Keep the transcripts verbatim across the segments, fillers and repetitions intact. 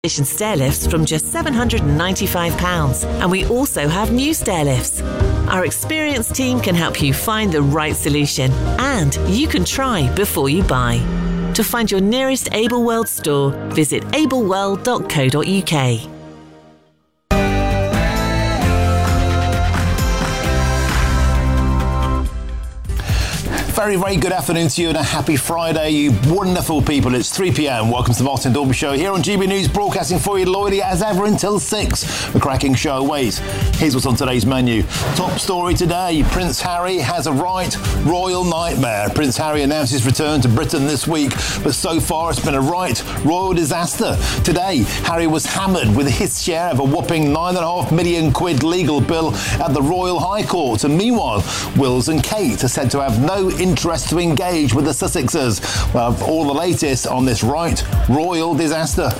stair lifts from just seven hundred ninety-five pounds. And we also have new stair lifts. Our experienced team can help you find the right solution, and you can try before you buy. To find your nearest Ableworld store, visit ableworld dot co dot uk. Very, very good afternoon to you and a happy Friday, you wonderful people. It's three p.m. Welcome to the Martin Dorby Show here on G B News, broadcasting for you, Lloydie, as ever until six. A cracking show awaits. Here's what's on today's menu. Top story today, Prince Harry has a right royal nightmare. Prince Harry announced his return to Britain this week, but so far it's been a right royal disaster. Today, Harry was hammered with his share of a whopping nine and a half million quid legal bill at the Royal High Court. And meanwhile, Wills and Kate are said to have no interest to engage with the Sussexes. We'll have all the latest on this right royal disaster.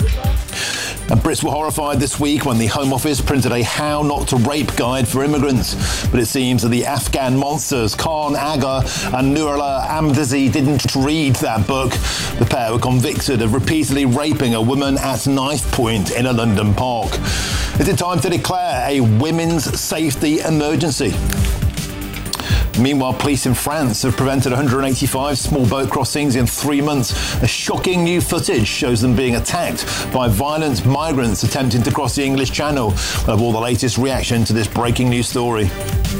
And Brits were horrified this week when the Home Office printed a how not to rape guide for immigrants. But it seems that the Afghan monsters Khan Aga and Nurullah Amdazi didn't read that book. The pair were convicted of repeatedly raping a woman at knife point in a London park. Is it time to declare a women's safety emergency? Meanwhile, police in France have prevented one hundred eighty-five small boat crossings in three months. A shocking new footage shows them being attacked by violent migrants attempting to cross the English Channel. We'll have all the latest reaction to this breaking news story.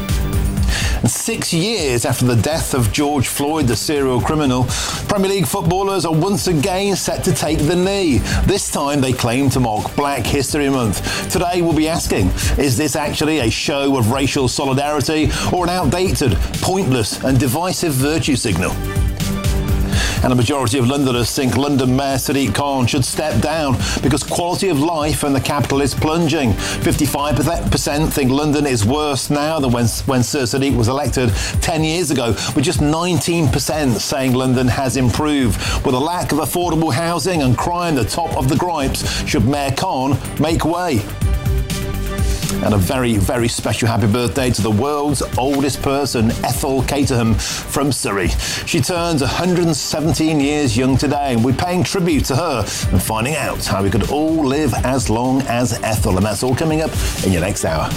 And six years after the death of George Floyd, the serial criminal, Premier League footballers are once again set to take the knee. This time they claim to mark Black History Month. Today we'll be asking, is this actually a show of racial solidarity or an outdated, pointless and divisive virtue signal? And a majority of Londoners think London Mayor Sadiq Khan should step down because quality of life in the capital is plunging. fifty-five percent think London is worse now than when, when Sir Sadiq was elected ten years ago, with just nineteen percent saying London has improved. With a lack of affordable housing and crime the top of the gripes, should Mayor Khan make way? And a very, very special happy birthday to the world's oldest person, Ethel Caterham from Surrey. She turns one hundred seventeen years young today, and we're paying tribute to her and finding out how we could all live as long as Ethel. And that's all coming up in your next hour.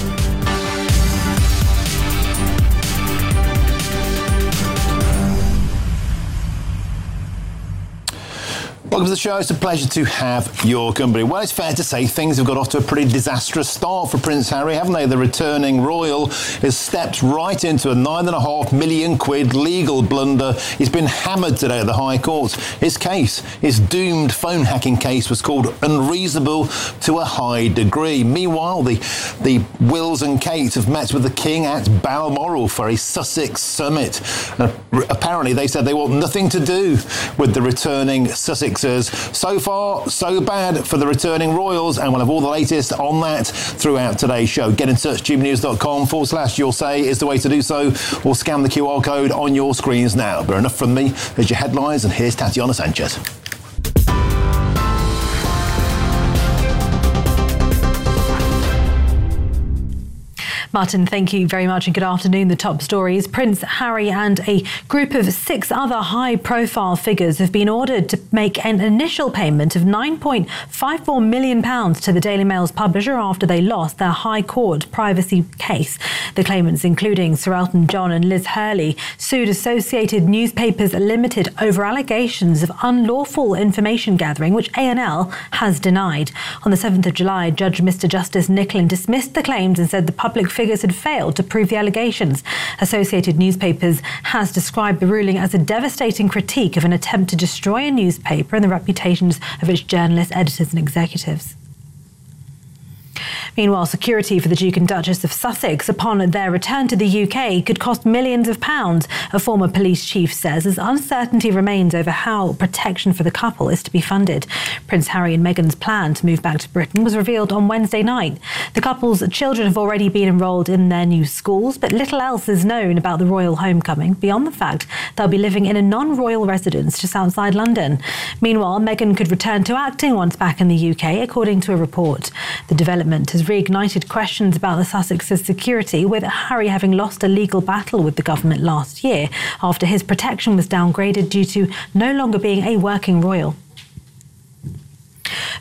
Welcome to the show. It's a pleasure to have your company. Well, it's fair to say things have got off to a pretty disastrous start for Prince Harry, haven't they? The returning royal has stepped right into a nine and a half million quid legal blunder. He's been hammered today at the High Court. His case, his doomed phone hacking case, was called unreasonable to a high degree. Meanwhile, the, the Wills and Kate have met with the King at Balmoral for a Sussex summit. Uh, apparently, they said they want nothing to do with the returning Sussex. So far, so bad for the returning royals, and we'll have all the latest on that throughout today's show. Get in touch, gbnews.com forward slash you'll say is the way to do so, or scan the Q R code on your screens now. But enough from me. Here's your headlines, and here's Tatiana Sanchez. Martin, thank you very much and good afternoon. The top stories. Prince Harry and a group of six other high-profile figures have been ordered to make an initial payment of nine point five four million pounds to the Daily Mail's publisher after they lost their High Court privacy case. The claimants, including Sir Elton John and Liz Hurley, sued Associated Newspapers Limited over allegations of unlawful information gathering, which A and L has denied. On the seventh of July, Judge Mister Justice Nicklin dismissed the claims and said the public figures had failed to prove the allegations. Associated Newspapers has described the ruling as a devastating critique of an attempt to destroy a newspaper and the reputations of its journalists, editors and executives. Meanwhile, security for the Duke and Duchess of Sussex upon their return to the U K could cost millions of pounds, a former police chief says, as uncertainty remains over how protection for the couple is to be funded. Prince Harry and Meghan's plan to move back to Britain was revealed on Wednesday night. The couple's children have already been enrolled in their new schools, but little else is known about the royal homecoming beyond the fact they'll be living in a non-royal residence just outside London. Meanwhile, Meghan could return to acting once back in the U K, according to a report. The development has reignited questions about the Sussex's security, with Harry having lost a legal battle with the government last year after his protection was downgraded due to no longer being a working royal.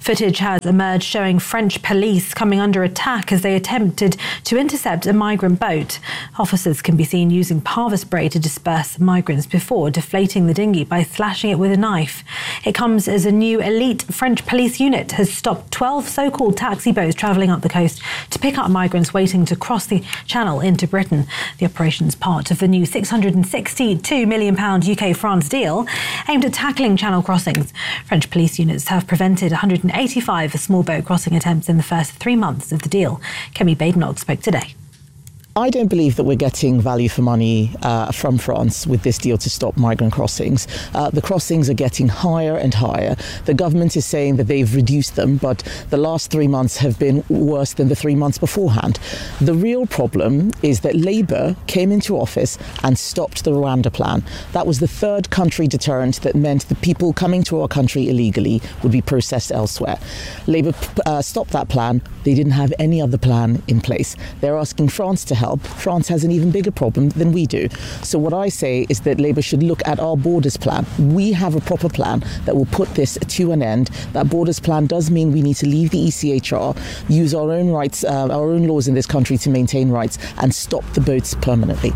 Footage has emerged showing French police coming under attack as they attempted to intercept a migrant boat. Officers can be seen using pava spray to disperse migrants before deflating the dinghy by slashing it with a knife. It comes as a new elite French police unit has stopped twelve so-called taxi boats travelling up the coast to pick up migrants waiting to cross the channel into Britain. The operation is part of the new six hundred sixty-two million pounds U K-France deal aimed at tackling channel crossings. French police units have prevented one hundred eighty-five small boat crossing attempts in the first three months of the deal. Kemi Badenoch spoke today. I don't believe that we're getting value for money uh, from France with this deal to stop migrant crossings. Uh, the crossings are getting higher and higher. The government is saying that they've reduced them, but the last three months have been worse than the three months beforehand. The real problem is that Labour came into office and stopped the Rwanda plan. That was the third country deterrent that meant the people coming to our country illegally would be processed elsewhere. Labour uh, stopped that plan. They didn't have any other plan in place. They're asking France to help. France has an even bigger problem than we do. So what I say is that Labour should look at our borders plan. We have a proper plan that will put this to an end. That borders plan does mean we need to leave the E C H R, use our own rights, uh, our own laws in this country to maintain rights, and stop the boats permanently.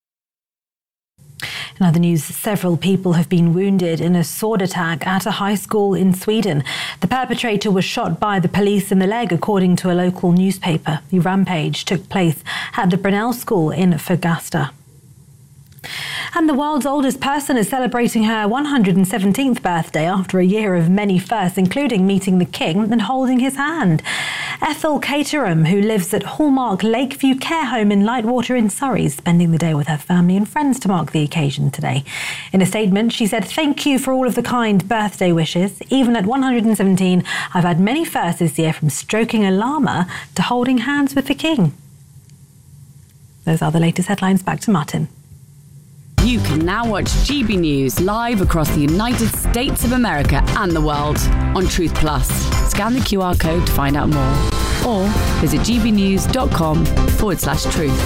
In other news, several people have been wounded in a sword attack at a high school in Sweden. The perpetrator was shot by the police in the leg, according to a local newspaper. The rampage took place at the Brunel School in Fagersta. And the world's oldest person is celebrating her one hundred seventeenth birthday after a year of many firsts, including meeting the king and holding his hand. Ethel Caterham, who lives at Hallmark Lakeview Care Home in Lightwater in Surrey, is spending the day with her family and friends to mark the occasion today. In a statement, she said, "Thank you for all of the kind birthday wishes. Even at one hundred seventeen, I've had many firsts this year, from stroking a llama to holding hands with the king." Those are the latest headlines. Back to Martin. You can now watch G B News live across the United States of America and the world on Truth Plus. Scan the Q R code to find out more, or visit gbnews.com forward slash truth.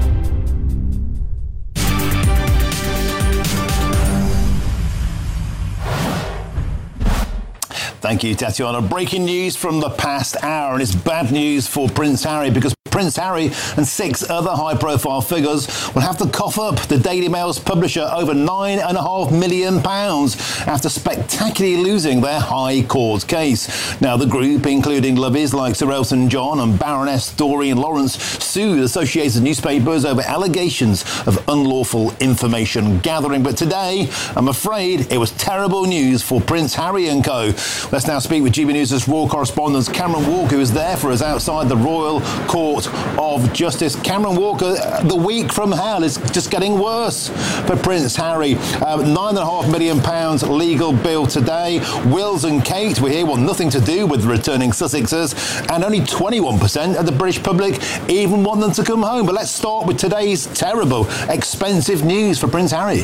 Thank you, Tatiana. Breaking news from the past hour, and it's bad news for Prince Harry, because Prince Harry and six other high-profile figures will have to cough up the Daily Mail's publisher over nine and a half million pounds after spectacularly losing their High Court case. Now, the group, including lovies like Sir Elton John and Baroness Doreen Lawrence, sued Associated Newspapers over allegations of unlawful information gathering. But today, I'm afraid it was terrible news for Prince Harry and co. Let's now speak with G B News' royal correspondent Cameron Walker, who is there for us outside the Royal Court of Justice. Cameron Walker, the week from hell is just getting worse for Prince Harry. Um, nine and a half million pounds legal bill today. Wills and Kate, we hear, want nothing to do with returning Sussexes, and only twenty-one percent of the British public even want them to come home. But let's start with today's terrible, expensive news for Prince Harry.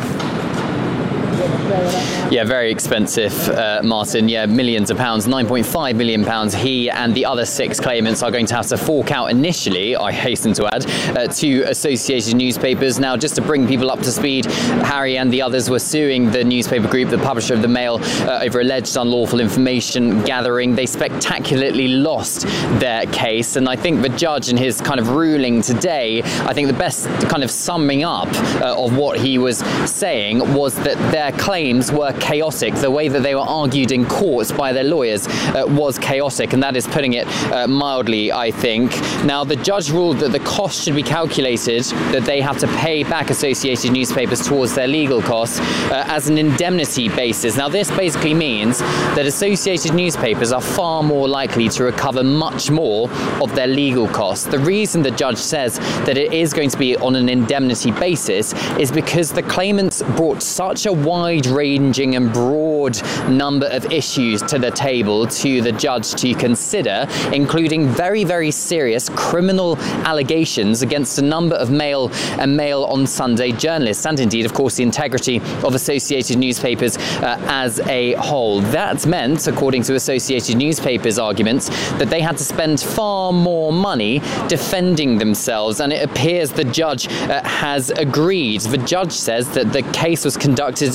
Yeah, very expensive, uh, Martin. Yeah, millions of pounds, nine point five million pounds. He and the other six claimants are going to have to fork out initially, I hasten to add, uh, to Associated Newspapers. Now, just to bring people up to speed, Harry and the others were suing the newspaper group, the publisher of the Mail, uh, over alleged unlawful information gathering. They spectacularly lost their case, and I think the judge in his kind of ruling today, I think the best kind of summing up uh, of what he was saying was that their claims were chaotic. The way that they were argued in court by their lawyers uh, was chaotic, and that is putting it uh, mildly, I think. Now, the judge ruled that the cost should be calculated, that they have to pay back Associated Newspapers towards their legal costs uh, as an indemnity basis. Now, this basically means that Associated Newspapers are far more likely to recover much more of their legal costs. The reason the judge says that it is going to be on an indemnity basis is because the claimants brought such a wide-ranging and broad number of issues to the table to the judge to consider, including very, very serious criminal allegations against a number of Mail and Mail on Sunday journalists, and indeed, of course, the integrity of Associated Newspapers uh, as a whole. That meant, according to Associated Newspapers' arguments, that they had to spend far more money defending themselves, and it appears the judge uh, has agreed. The judge says that the case was conducted in an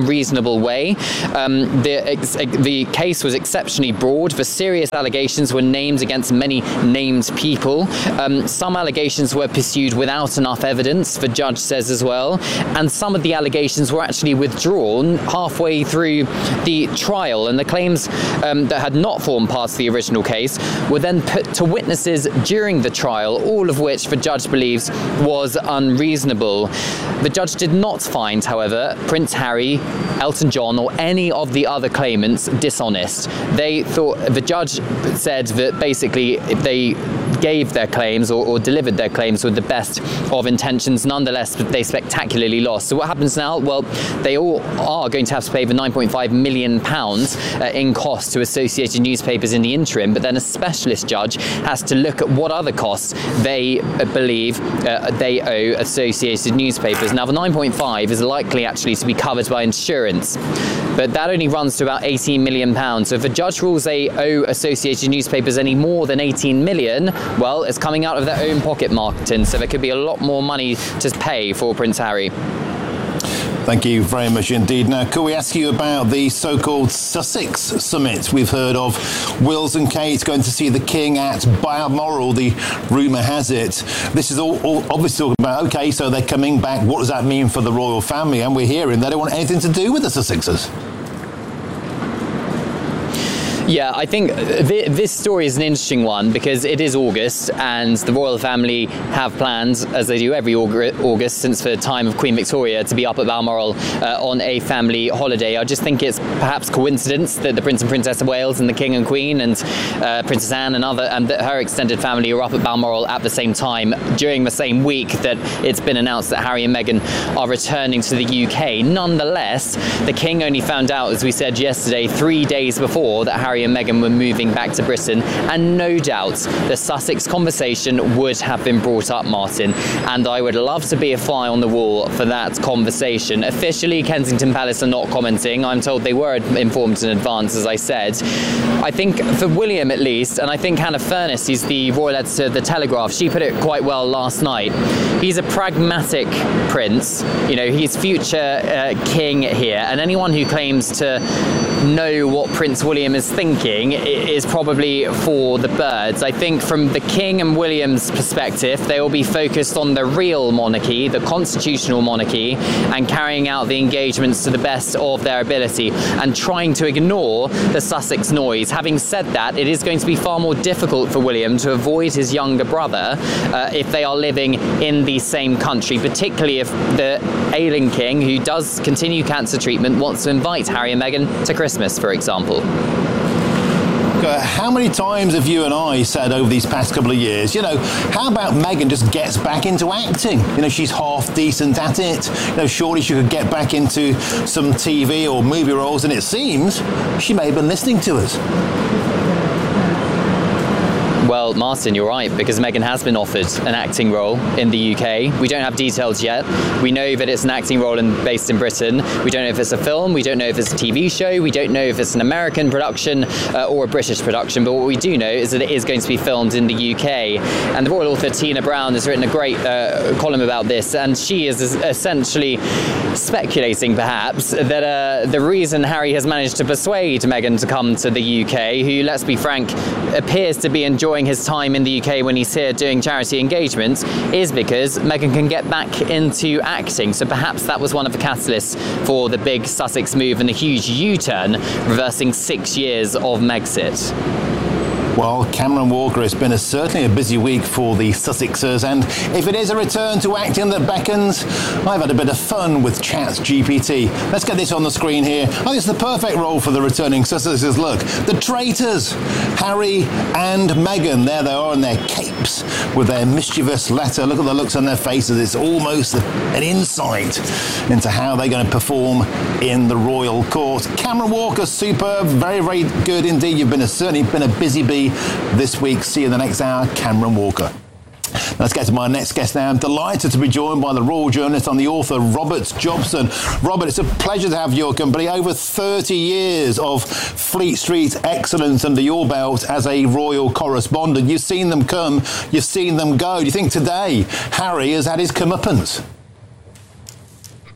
unreasonable way. Um, the, ex- the case was exceptionally broad. The serious allegations were named against many named people. Um, some allegations were pursued without enough evidence, the judge says as well, and some of the allegations were actually withdrawn halfway through the trial, and the claims um, that had not formed part of the original case were then put to witnesses during the trial, all of which the judge believes was unreasonable. The judge did not find, however, Prince Harry, Elton John, or any of the other claimants dishonest. They thought, the judge said that basically they gave their claims or, or delivered their claims with the best of intentions. Nonetheless, they spectacularly lost. So what happens now? Well, they all are going to have to pay the nine point five million pounds uh, in costs to Associated Newspapers in the interim, but then a specialist judge has to look at what other costs they uh, believe uh, they owe Associated Newspapers. Now, the nine point five is likely actually to be covered by insurance, but that only runs to about eighteen million pounds. So if a judge rules they owe Associated Newspapers any more than eighteen million, well, it's coming out of their own pocket, Martin, so there could be a lot more money to pay for Prince Harry. Thank you very much indeed. Now, could we ask you about the so-called Sussex Summit? We've heard of Wills and Kate going to see the King at Balmoral, the rumour has it. This is all, all obviously talking about, OK, so they're coming back. What does that mean for the royal family? And we're hearing they don't want anything to do with the Sussexes. Yeah, I think th- this story is an interesting one because it is August and the royal family have plans, as they do every Aug- August since the time of Queen Victoria, to be up at Balmoral uh, on a family holiday. I just think it's perhaps coincidence that the Prince and Princess of Wales and the King and Queen and uh, Princess Anne and other and her extended family are up at Balmoral at the same time during the same week that it's been announced that Harry and Meghan are returning to the U K. Nonetheless, the King only found out, as we said yesterday, three days before that Harry Harry and Meghan were moving back to Britain, and no doubt the Sussex conversation would have been brought up, Martin, and I would love to be a fly on the wall for that conversation. Officially, Kensington Palace are not commenting. I'm told they were informed in advance, as I said. I think for William at least, and I think Hannah Furness, who's the royal editor of The Telegraph, she put it quite well last night. He's a pragmatic prince, you know, he's future uh, king here, and anyone who claims to know what Prince William is thinking is probably for the birds. I think from the King and William's perspective, they will be focused on the real monarchy, the constitutional monarchy, and carrying out the engagements to the best of their ability and trying to ignore the Sussex noise. Having said that, it is going to be far more difficult for William to avoid his younger brother uh, if they are living in the same country, particularly if the ailing king, who does continue cancer treatment, wants to invite Harry and Meghan to Christmas, for example. Uh, how many times have you and I said over these past couple of years, you know, how about Meghan just gets back into acting? You know, she's half decent at it. You know, surely she could get back into some T V or movie roles, and it seems she may have been listening to us. Well, Martin, you're right, because Meghan has been offered an acting role in the U K. We don't have details yet. We know that it's an acting role in, based in Britain. We don't know if it's a film. We don't know if it's a T V show. We don't know if it's an American production uh, or a British production. But what we do know is that it is going to be filmed in the U K. And the royal author Tina Brown has written a great uh, column about this. And she is essentially speculating, perhaps, that uh, the reason Harry has managed to persuade Meghan to come to the U K, who, let's be frank, appears to be enjoying his time in the U K when he's here doing charity engagements, is because Meghan can get back into acting. So perhaps that was one of the catalysts for the big Sussex move and the huge U-turn, reversing six years of Megxit. Well, Cameron Walker, it's been a, certainly a busy week for the Sussexers, and if it is a return to acting that beckons, I've had a bit of fun with ChatGPT. Let's get this on the screen here. I think it's the perfect role for the returning Sussexers. Look, the traitors, Harry and Meghan. There they are in their capes with their mischievous letter. Look at the looks on their faces. It's almost an insight into how they're going to perform in the royal court. Cameron Walker, superb, very, very good indeed. You've been a, certainly been a busy bee this week. See you in the next hour, Cameron Walker. Let's get to my next guest now. I'm delighted to be joined by the royal journalist and the author, Robert Jobson. Robert, it's a pleasure to have your company. Over thirty years of Fleet Street excellence under your belt as a royal correspondent. You've seen them come, you've seen them go. Do you think today Harry has had his comeuppance?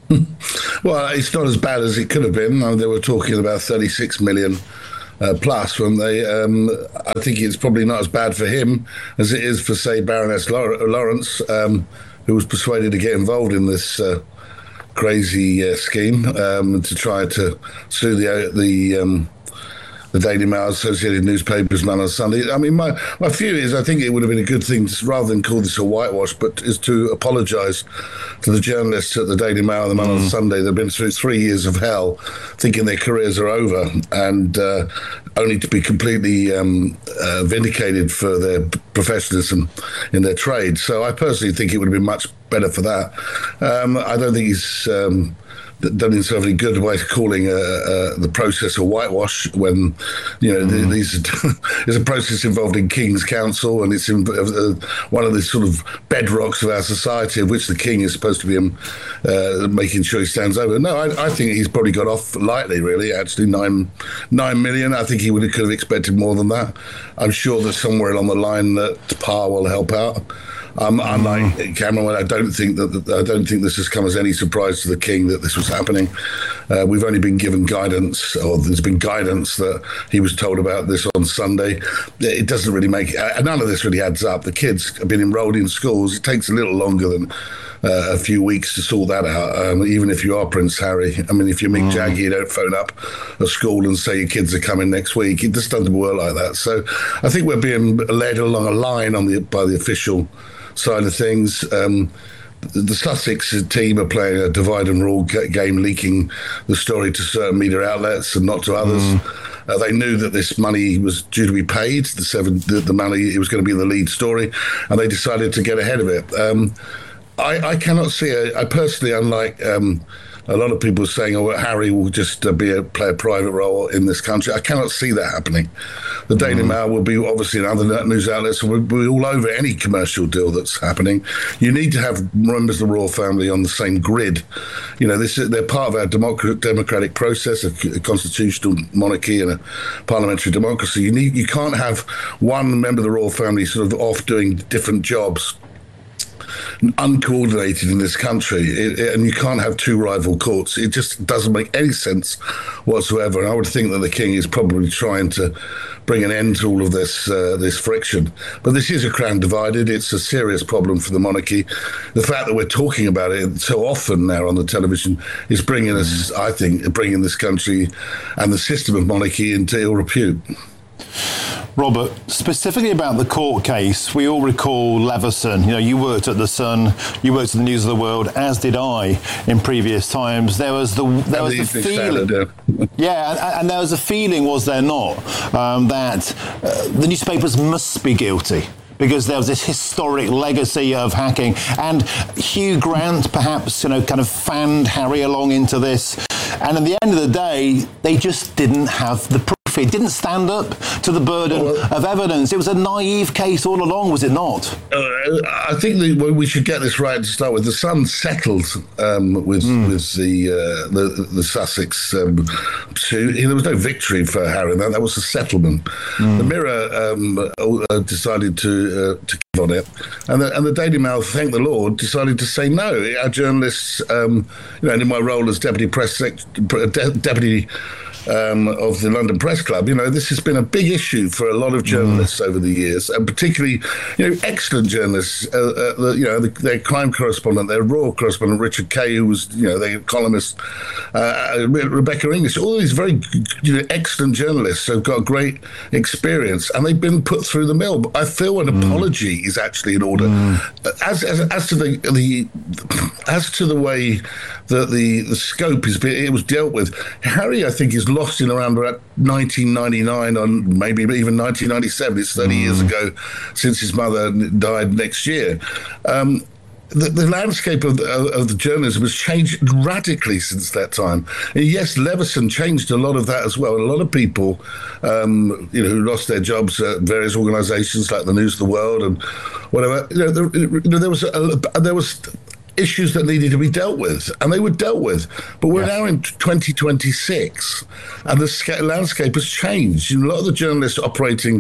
Well, it's not as bad as it could have been. I mean, they were talking about thirty-six million uh, plus, weren't they? Um, I think it's probably not as bad for him as it is for, say, Baroness Lawrence, um, who was persuaded to get involved in this uh, crazy uh, scheme um, to try to sue the the. Um, the Daily Mail, Associated Newspapers, Man on Sunday. I mean, my, my view is I think it would have been a good thing, to, rather than call this a whitewash, but is to apologise to the journalists at the Daily Mail and the Man mm. on Sunday. They've been through three years of hell, thinking their careers are over, and uh, only to be completely um, uh, vindicated for their professionalism in their trade. So I personally think it would have been much better for that. Um, I don't think he's... Um, done himself any good by calling uh, uh, the process a whitewash when, you know, mm. these there's a process involved in King's Council, and it's in, uh, one of the sort of bedrocks of our society, of which the King is supposed to be um, uh, making sure he stands over. No, I, I think he's probably got off lightly, really, actually. Nine, nine million, I think he would have, could have expected more than that. I'm sure that somewhere along the line that Parr will help out. Um, unlike Cameron, I don't think that I don't think this has come as any surprise to the King that this was happening. Uh, we've only been given guidance, or there's been guidance that he was told about this on Sunday. It doesn't really make uh, none of this really adds up. The kids have been enrolled in schools. It takes a little longer than uh, a few weeks to sort that out. Um, even if you are Prince Harry, I mean, if you're Mick mm. Jagger, you don't phone up a school and say your kids are coming next week. It just doesn't work like that. So I think we're being led along a line on the by the official side of things. Um, the Sussex team are playing a divide and rule game, leaking the story to certain media outlets and not to others. Mm. Uh, they knew that this money was due to be paid, the seven, the, the money, it was going to be the lead story, and they decided to get ahead of it. Um, I, I cannot see, a, I personally, unlike um, a lot of people saying, oh, well, Harry will just uh, be a, play a private role in this country. I cannot see that happening. The Daily mm. Mail will be obviously in other news outlets, and we'll be all over any commercial deal that's happening. You need to have members of the royal family on the same grid. You know, this is, they're part of our democ- democratic process, a, a constitutional monarchy and a parliamentary democracy. You need, you can't have one member of the royal family sort of off doing different jobs, uncoordinated in this country, it, it, and you can't have two rival courts. It just doesn't make any sense whatsoever. And I would think that the King is probably trying to bring an end to all of this uh, this friction. But this is a crown divided. It's a serious problem for the monarchy. The fact that we're talking about it so often now on the television is bringing us, I think, bringing this country and the system of monarchy into ill repute. Robert, specifically about the court case, we all recall Leveson. You know, you worked at The Sun, you worked at the News of the World, as did I in previous times. There was the there was the feeling, yeah, and, and there was a feeling, was there not, um, that uh, the newspapers must be guilty, because there was this historic legacy of hacking, and Hugh Grant perhaps, you know, kind of fanned Harry along into this, and at the end of the day, they just didn't have the proof. It didn't stand up to the burden well, of evidence. It was a naive case all along, was it not? Uh, I think the, we should get this right to start with. The Sun settled um, with mm. with the, uh, the the Sussex um, suit. There was no victory for Harry. That that was a settlement. Mm. The Mirror um, uh, decided to uh, to give on it, and the, and the Daily Mail, thank the Lord, decided to say no. Our journalists, um, you know, and in my role as deputy press sec- de- deputy. Um, of the London Press Club, you know, this has been a big issue for a lot of journalists mm. over the years, and particularly, you know, excellent journalists. Uh, uh, you know, the, their crime correspondent, their royal correspondent, Richard Kay, who was, you know, their columnist, uh, Rebecca English. All these very, you know, excellent journalists who've got great experience, and they've been put through the mill. But I feel an mm. apology is actually in order. Mm. As, as as to the the as to the way that the the scope is it was dealt with, Harry, I think, is lost in around about nineteen ninety-nine, or maybe even nineteen ninety-seven. It's thirty mm. years ago since his mother died next year. Um, the, the landscape of the, of the journalism has changed radically since that time. And yes, Leveson changed a lot of that as well. A lot of people, um, you know, who lost their jobs at various organisations like the News of the World and whatever. You know, there, you know, there was a, there was. issues that needed to be dealt with, and they were dealt with. But we're yeah. now in twenty twenty-six, and the landscape has changed. You know, a lot of the journalists operating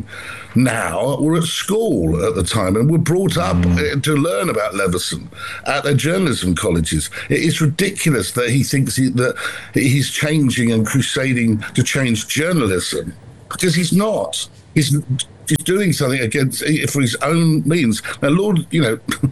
now were at school at the time and were brought up mm. to learn about Leveson at their journalism colleges. It is ridiculous that he thinks he, that he's changing and crusading to change journalism, because he's not. He's He's doing something against for his own means. Now, Lord, you know,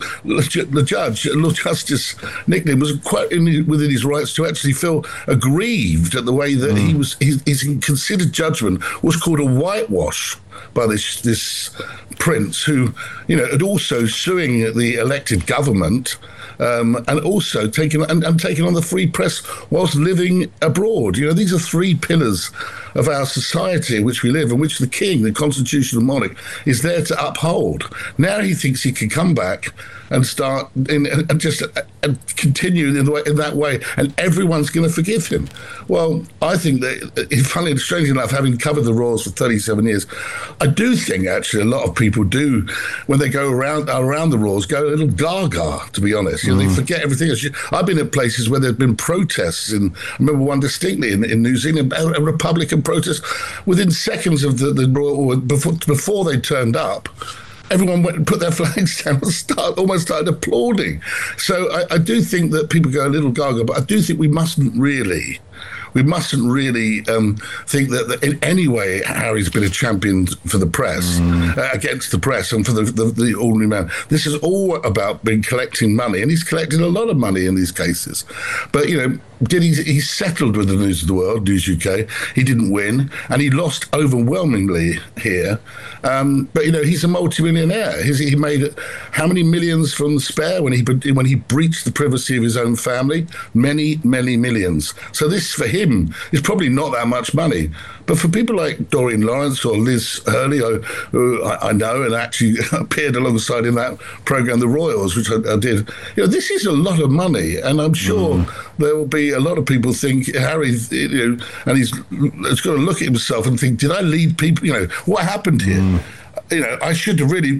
the judge, Lord Justice Nicklin, was quite in, within his rights to actually feel aggrieved at the way that mm. he was. His, his considered judgment was called a whitewash by this this prince, who, you know, had also suing the elected government. Um, and also taking and, and taking on the free press whilst living abroad. You know, these are three pillars of our society in which we live, in which the king, the constitutional monarch, is there to uphold. Now he thinks he can come back and start in, and just and continue in, the way, in that way, and everyone's going to forgive him. Well, I think that, funny and strange enough, having covered the royals for thirty-seven years, I do think actually a lot of people do, when they go around around the royals, go a little gaga, to be honest. You know, mm. they forget everything else. I've been at places where there's been protests, and I remember one distinctly in, in New Zealand, a, a Republican protest. Within seconds of the, the royal, before, before they turned up, everyone went and put their flags down and start, almost started applauding. So I, I do think that people go a little gaga, but I do think we mustn't really... We mustn't really um, think that, that in any way Harry's been a champion for the press, mm. uh, against the press and for the, the, the ordinary man. This is all about being collecting money, and he's collected a lot of money in these cases. But, you know, did he, he settled with the News of the World, News U K. He didn't win, and he lost overwhelmingly here. Um, but, you know, he's a multimillionaire. He's, he made how many millions from Spare when he when he breached the privacy of his own family? Many, many millions. So this, for him, is probably not that much money. But for people like Doreen Lawrence or Liz Hurley, who I, I know and actually appeared alongside in that programme, The Royals, which I, I did, you know, this is a lot of money. And I'm sure mm. there will be a lot of people think, Harry, you know, and he's, he's got to look at himself and think, did I lead people, you know, what happened here? Mm. You know, I should have really,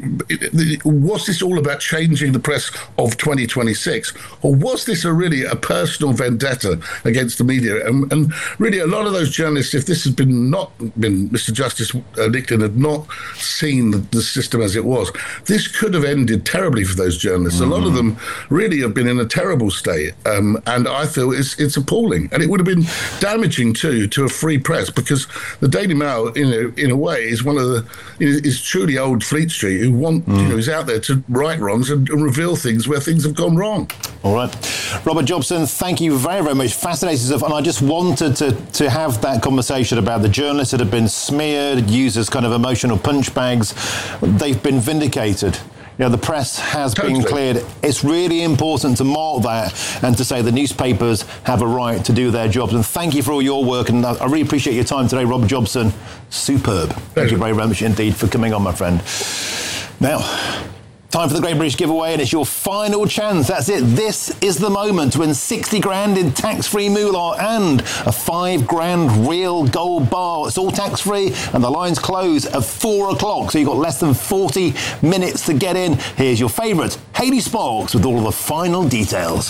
was this all about changing the press of twenty twenty-six? Or was this a really a personal vendetta against the media? And, and really, a lot of those journalists, if this had been not been, Mister Justice Nicklin had not seen the, the system as it was, this could have ended terribly for those journalists. Mm. A lot of them really have been in a terrible state. Um, and I feel it's it's appalling. And it would have been damaging, too, to a free press, because the Daily Mail, you know, in a way, is one of the, is truly old Fleet Street, who want, mm. you know, is out there to right wrongs and, and reveal things where things have gone wrong. All right. Robert Jobson, thank you very, very much. Fascinating stuff. And I just wanted to, to have that conversation about the journalists that have been smeared, used as kind of emotional punch bags. They've been vindicated. You know, the press has totally. been cleared. It's really important to mark that and to say the newspapers have a right to do their jobs. And thank you for all your work. And I really appreciate your time today, Robert Jobson. Superb. Thank, thank you very, very much indeed for coming on, my friend. Now, time for the Great British Giveaway, and it's your final chance. That's it. This is the moment to win sixty grand in tax-free moolah and a five grand real gold bar. It's all tax-free, and the lines close at four o'clock, so you've got less than forty minutes to get in. Here's your favourite, Hayley Sparks, with all of the final details.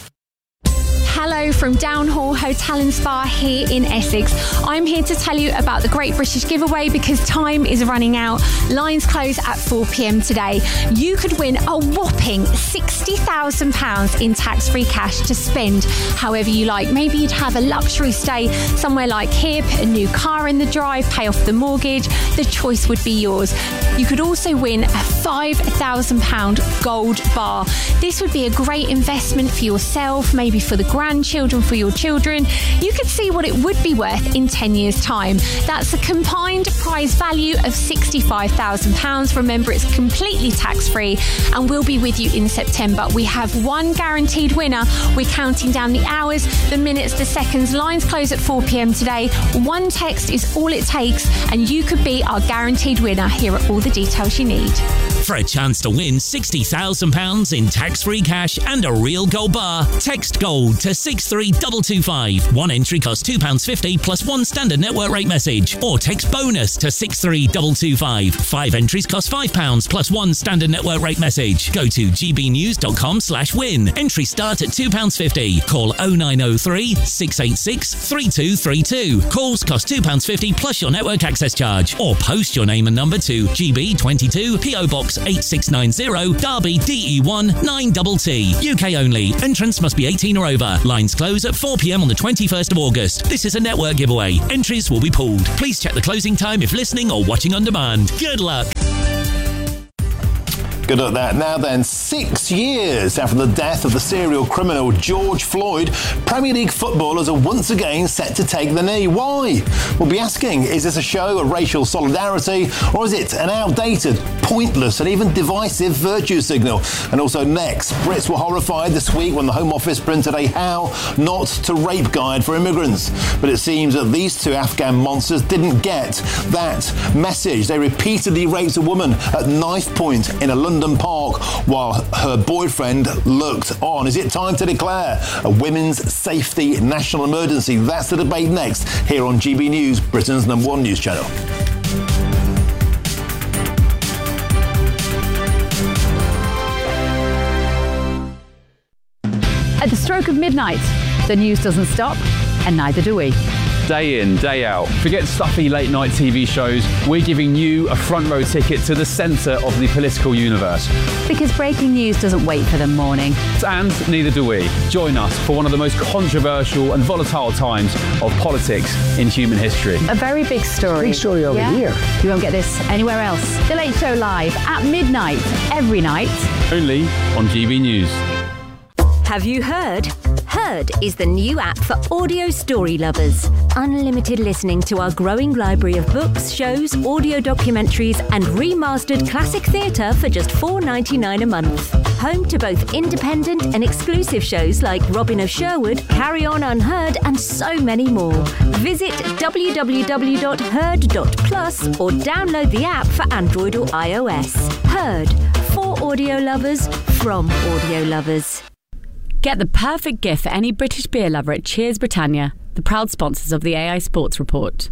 Hello from Downhall Hotel and Spa here in Essex. I'm here to tell you about the Great British Giveaway because time is running out. Lines close at four p.m. today. You could win a whopping sixty thousand pounds in tax-free cash to spend however you like. Maybe you'd have a luxury stay somewhere like here, put a new car in the drive, pay off the mortgage. The choice would be yours. You could also win a five thousand pounds gold bar. This would be a great investment for yourself, maybe for the grandchildren, for your children. You could see what it would be worth in ten years' time. That's a combined prize value of sixty-five thousand pounds. Remember, it's completely tax-free and we'll be with you in September. We have one guaranteed winner. We're counting down the hours, the minutes, the seconds. Lines close at four p.m. today. One text is all it takes and you could be our guaranteed winner. Here are all the details you need. For a chance to win sixty thousand pounds in tax-free cash and a real gold bar, text GOLD to six three two two five. One entry costs two pounds fifty plus one standard network rate message. Or text BONUS to six three two two five. Five entries cost five pounds plus one standard network rate message. Go to gbnews.com slash win. Entries start at two pounds fifty. Call oh nine oh three, six eight six, three two three two. Calls cost two pounds fifty plus your network access charge. Or post your name and number to G B twenty-two, P O Box eight six nine zero, Derby D E one nine T T. U K only. Entrance must be eighteen or over. Lines close at four p m on the twenty-first of August. This is a network giveaway. Entries will be pooled. Please check the closing time if listening or watching on demand. Good luck. Good at that. Now then, six years after the death of the serial criminal George Floyd, Premier League footballers are once again set to take the knee. Why? We'll be asking, is this a show of racial solidarity, or is it an outdated, pointless and even divisive virtue signal? And also next, Brits were horrified this week when the Home Office printed a how not to rape guide for immigrants. But it seems that these two Afghan monsters didn't get that message. They repeatedly raped a woman at knife point in a London park while her boyfriend looked on. Is it time to declare a women's safety national emergency? That's the debate next here on G B News, Britain's number one news channel. At the stroke of midnight, the news doesn't stop, and neither do we. Day in, day out. Forget stuffy late night T V shows. We're giving you a front row ticket to the centre of the political universe. Because breaking news doesn't wait for the morning. And neither do we. Join us for one of the most controversial and volatile times of politics in human history. A very big story. Big story over yeah? here. You won't get this anywhere else. The Late Show live at midnight every night. Only on G B News. Have you heard? Heard is the new app for audio story lovers. Unlimited listening to our growing library of books, shows, audio documentaries and remastered classic theatre for just four pounds ninety-nine a month. Home to both independent and exclusive shows like Robin of Sherwood, Carry On Unheard and so many more. Visit w w w dot heard dot plus or download the app for Android or iOS. Heard, for audio lovers, from audio lovers. Get the perfect gift for any British beer lover at Cheers Britannia, the proud sponsors of the A I Sports Report.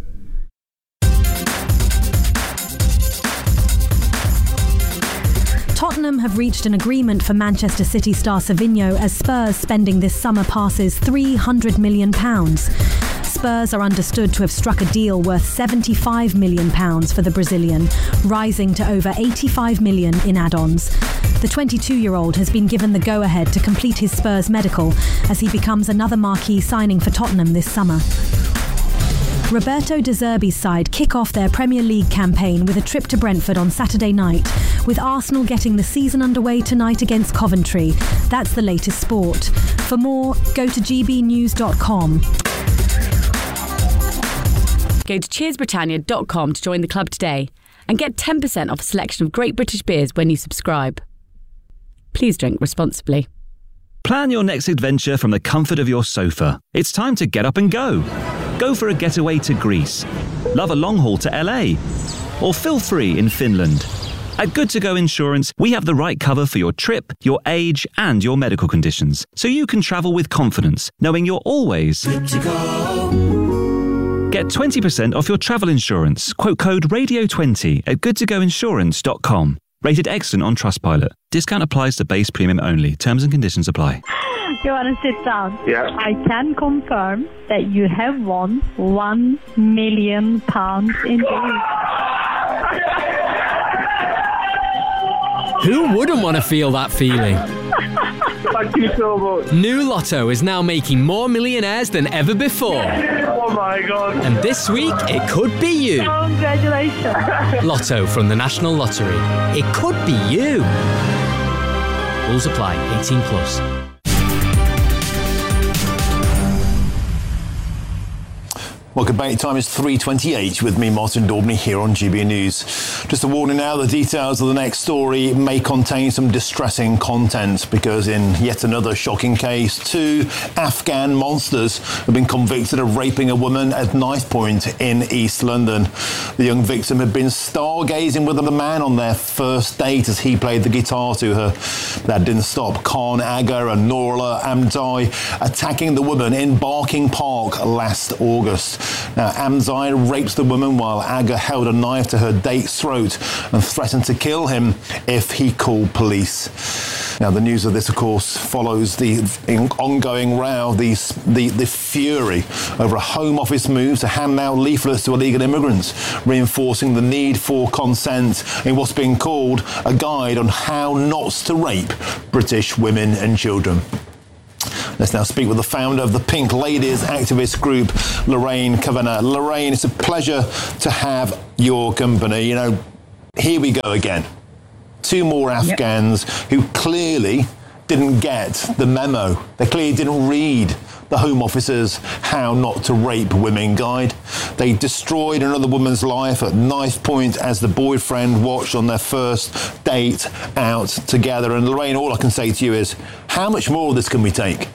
Tottenham have reached an agreement for Manchester City star Savinho as Spurs' spending this summer passes three hundred million pounds. Spurs are understood to have struck a deal worth seventy-five million pounds for the Brazilian, rising to over eighty-five million pounds in add-ons. The twenty-two-year-old has been given the go-ahead to complete his Spurs medical as he becomes another marquee signing for Tottenham this summer. Roberto De Zerbi's side kick off their Premier League campaign with a trip to Brentford on Saturday night, with Arsenal getting the season underway tonight against Coventry. That's the latest sport. For more, go to g b news dot com. Go to cheers britannia dot com to join the club today and get ten percent off a selection of great British beers when you subscribe. Please drink responsibly. Plan your next adventure from the comfort of your sofa. It's time to get up and go. Go for a getaway to Greece. Love a long haul to L A. Or feel free in Finland. At Good To Go Insurance, we have the right cover for your trip, your age, and your medical conditions, so you can travel with confidence, knowing you're always good to go. Get twenty percent off your travel insurance. Quote code radio twenty at good to go insurance dot com. Rated excellent on Trustpilot. Discount applies to base premium only. Terms and conditions apply. You want to sit down? Yeah. I can confirm that you have won one million pounds in days. Who wouldn't want to feel that feeling? Thank you so much. New Lotto is now making more millionaires than ever before. Oh my God. And this week, it could be you. Congratulations. Lotto from the National Lottery. It could be you. Rules apply. eighteen plus. Well, good bait time is three twenty-eight with me, Martin Daubney, here on G B News. Just a warning now, the details of the next story may contain some distressing content because in yet another shocking case, two Afghan monsters have been convicted of raping a woman at Knife Point in East London. The young victim had been stargazing with a man on their first date as he played the guitar to her. That didn't stop Khan Aga and Nourullah Amzai attacking the woman in Barking Park last August. Now, Amzai raped the woman while Aga held a knife to her date's throat and threatened to kill him if he called police. Now, the news of this, of course, follows the ongoing row, the, the, the fury over a Home Office move to hand out leaflets to illegal immigrants, reinforcing the need for consent in what's being called a guide on how not to rape British women and children. Let's now speak with the founder of the Pink Ladies activist group, Lorraine Kavanagh. Lorraine, it's a pleasure to have your company. You know, here we go again. Two more Afghans yep. who clearly didn't get the memo. They clearly didn't read the Home Office's How Not to Rape Women guide. They destroyed another woman's life at Knife Point as the boyfriend watched on their first date out together. And Lorraine, all I can say to you is, how much more of this can we take?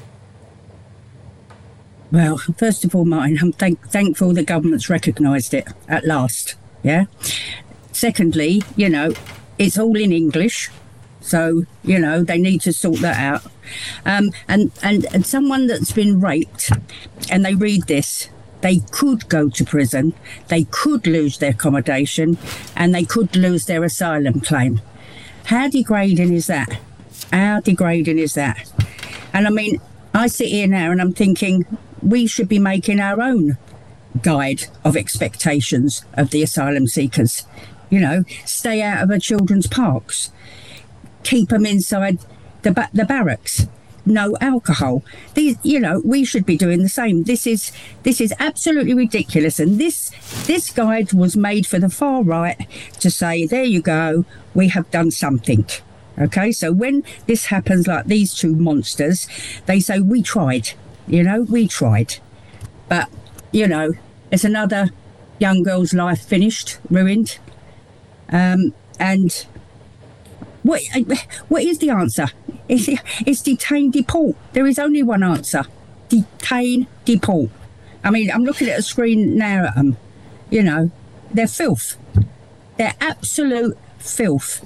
Well, first of all, Martin, I'm thank- thankful the government's recognised it at last, yeah? Secondly, you know, it's all in English, so, you know, they need to sort that out. Um, and, and, and someone that's been raped and they read this, they could go to prison, they could lose their accommodation, and they could lose their asylum claim. How degrading is that? How degrading is that? And I mean, I sit here now and I'm thinking we should be making our own guide of expectations of the asylum seekers. You know, stay out of our children's parks, keep them inside the ba- the barracks, no alcohol. These, you know, we should be doing the same. This is this is absolutely ridiculous. And this this guide was made for the far right to say, there you go, we have done something. Okay, so when this happens, like these two monsters, they say, we tried, you know, we tried. But, you know, it's another young girl's life finished, ruined. Um, and what what is the answer? It's, it's detain, deport. There is only one answer. Detain, deport. I mean, I'm looking at a screen now at them. You know, they're filth. They're absolute filth.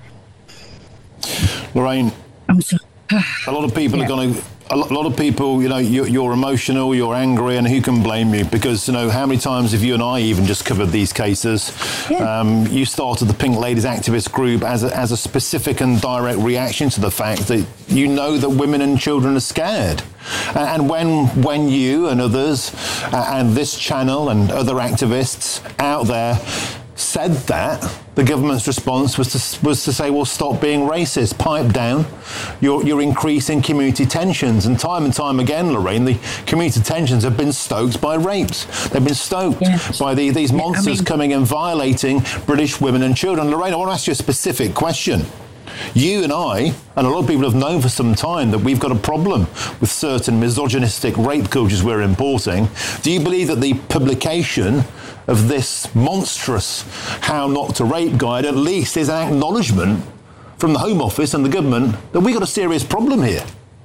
Lorraine, I'm sorry. a lot of people yeah. are going to, a lot of people, you know, you're, you're emotional, you're angry, and who can blame you? Because, you know, how many times have you and I even just covered these cases? Yeah. Um, you started the Pink Ladies activist group as a, as a specific and direct reaction to the fact that you know that women and children are scared. And when when you and others uh, and this channel and other activists out there said that, the government's response was to was to say, well, stop being racist, pipe down. You're, you're increasing community tensions. And time and time again, Lorraine, the community tensions have been stoked by rapes. They've been stoked yes. by the, these monsters yeah, I mean, coming and violating British women and children. Lorraine, I want to ask you a specific question. You and I, and a lot of people have known for some time that we've got a problem with certain misogynistic rape cultures we're importing. Do you believe that the publication of this monstrous How Not to Rape guide at least is an acknowledgement from the Home Office and the government that we've got a serious problem here?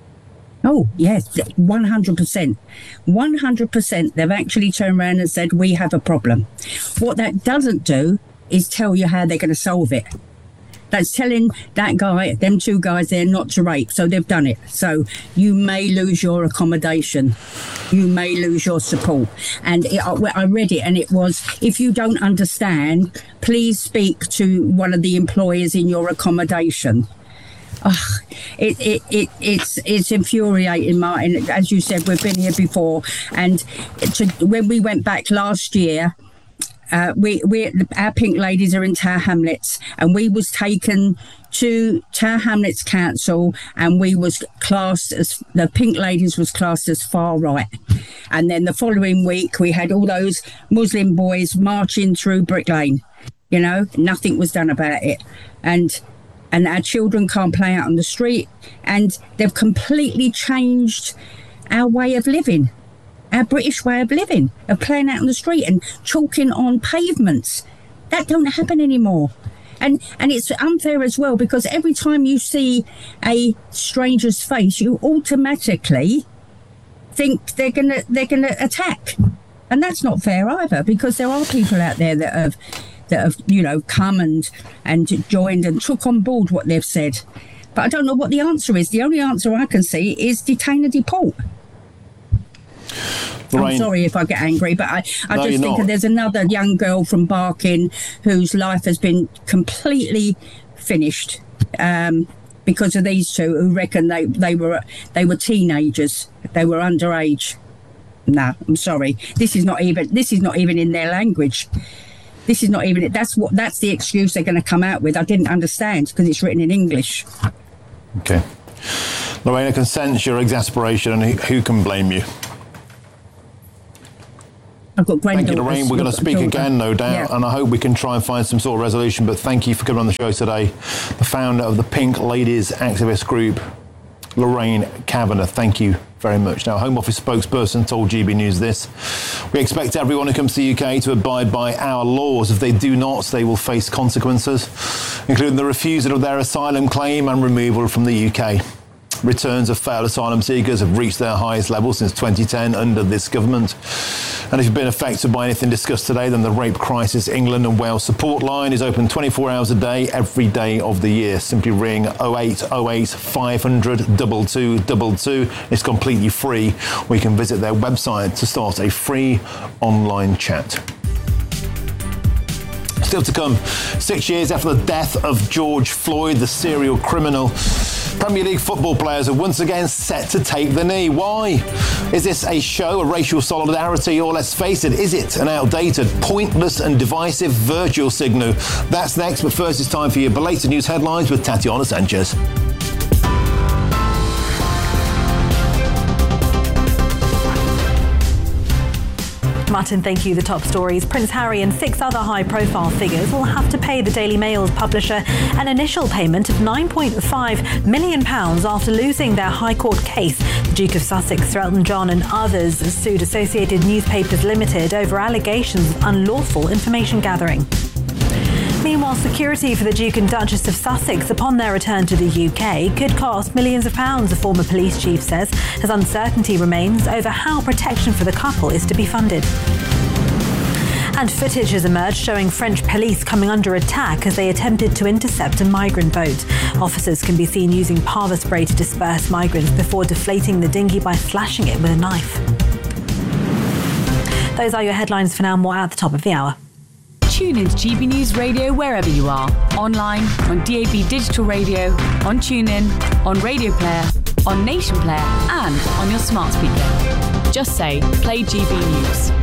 Oh, yes, one hundred percent. one hundred percent. They've actually turned around and said, we have a problem. What that doesn't do is tell you how they're going to solve it. That's telling that guy, them two guys there, not to rape. So they've done it. So you may lose your accommodation. You may lose your support. And it, I read it and it was, if you don't understand, please speak to one of the employers in your accommodation. Oh, it, it, it, it's it's infuriating, Martin. As you said, we've been here before. And to, when we went back last year, Uh, we, we, our Pink Ladies are in Tower Hamlets, and we was taken to Tower Hamlets Council, and we was classed as, the Pink Ladies was classed as far right. And then the following week, we had all those Muslim boys marching through Brick Lane. You know, nothing was done about it. And and our children can't play out on the street, and they've completely changed our way of living. our British way of living, of playing out on the street and chalking on pavements. That don't happen anymore. And and it's unfair as well, because every time you see a stranger's face, you automatically think they're gonna they're gonna attack. And that's not fair either, because there are people out there that have that have, you know, come and and joined and took on board what they've said. But I don't know what the answer is. The only answer I can see is detain and deport. Lorraine. I'm sorry if I get angry, but I, I No, just you're think not. there's another young girl from Barking whose life has been completely finished um, because of these two who reckon they, they were they were teenagers, they were underage. No, I'm sorry. This is not even this is not even in their language. This is not even it. That's what that's the excuse they're going to come out with. I didn't understand because it's written in English. Okay. Lorraine, I can sense your exasperation, and who, who can blame you? I've got Thank you, granddaughters. Lorraine. We're going to speak Daughter. again, no doubt, Yeah. and I hope we can try and find some sort of resolution. But thank you for coming on the show today. The founder of the Pink Ladies activist group, Lorraine Kavanagh. Thank you very much. Now, Home Office spokesperson told G B News this: "We expect everyone who comes to the U K to abide by our laws. If they do not, they will face consequences, including the refusal of their asylum claim and removal from the U K. Returns of failed asylum seekers have reached their highest level since twenty ten under this government. And if you've been affected by anything discussed today, then the Rape Crisis England and Wales support line is open twenty-four hours a day, every day of the year. Simply ring oh eight oh eight, five hundred, two two two two. It's completely free. Or you can visit their website to start a free online chat. Still to come, six years after the death of George Floyd, the serial criminal, Premier League football players are once again set to take the knee. Why? Is this a show of racial solidarity, or let's face it, is it an outdated, pointless and divisive virtual signal? That's next, but first it's time for your belated news headlines with Tatiana Sanchez. Martin, thank you. The top stories. Prince Harry and six other high-profile figures will have to pay the Daily Mail's publisher an initial payment of nine point five million pounds after losing their High Court case. The Duke of Sussex, Sir Elton John and others sued Associated Newspapers Limited over allegations of unlawful information gathering. Meanwhile, security for the Duke and Duchess of Sussex upon their return to the U K could cost millions of pounds, a former police chief says, as uncertainty remains over how protection for the couple is to be funded. And footage has emerged showing French police coming under attack as they attempted to intercept a migrant boat. Officers can be seen using pava spray to disperse migrants before deflating the dinghy by slashing it with a knife. Those are your headlines for now. More at the top of the hour. Tune in to G B News Radio wherever you are. Online, on D A B Digital Radio, on TuneIn, on Radio Player, on Nation Player, and on your smart speaker. Just say, play G B News.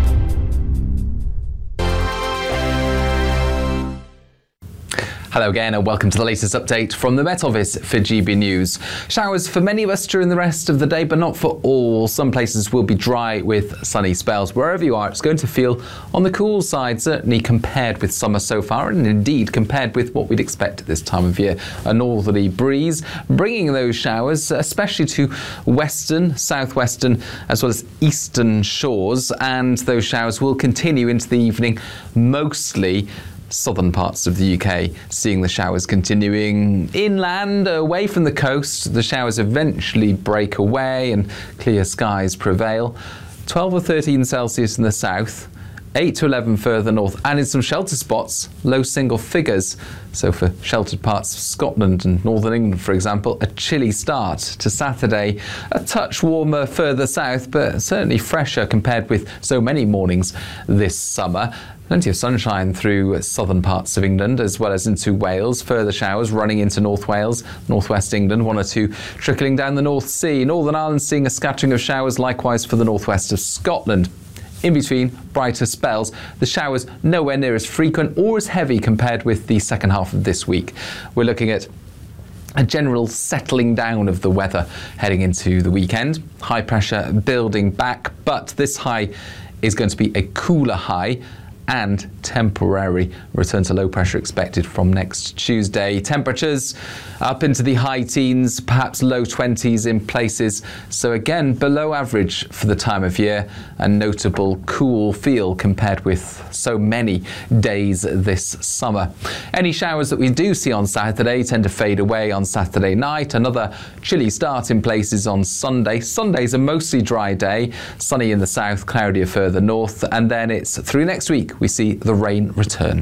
Hello again and welcome to the latest update from the Met Office for G B News. Showers for many of us during the rest of the day, but not for all. Some places will be dry with sunny spells. Wherever you are, it's going to feel on the cool side, certainly compared with summer so far, and indeed compared with what we'd expect at this time of year. A northerly breeze bringing those showers, especially to western, southwestern, as well as eastern shores, and those showers will continue into the evening, mostly southern parts of the U K, seeing the showers continuing inland, away from the coast. The showers eventually break away and clear skies prevail. twelve or thirteen Celsius in the south, eight to eleven further north, and in some shelter spots, low single figures. So for sheltered parts of Scotland and northern England, for example, a chilly start to Saturday. A touch warmer further south, but certainly fresher compared with so many mornings this summer. Plenty of sunshine through southern parts of England as well as into Wales. Further showers running into North Wales, northwest England, one or two trickling down the North Sea. Northern Ireland seeing a scattering of showers, likewise for the northwest of Scotland. In between, brighter spells. The showers nowhere near as frequent or as heavy compared with the second half of this week. We're looking at a general settling down of the weather heading into the weekend. High pressure building back, but this high is going to be a cooler high. and temporary return to low pressure expected from next Tuesday. Temperatures up into the high teens, perhaps low twenties in places. So again, below average for the time of year. A notable cool feel compared with so many days this summer. Any showers that we do see on Saturday tend to fade away on Saturday night. Another chilly start in places on Sunday. Sunday's a mostly dry day, sunny in the south, cloudier further north, and then it's through next week we see the rain return.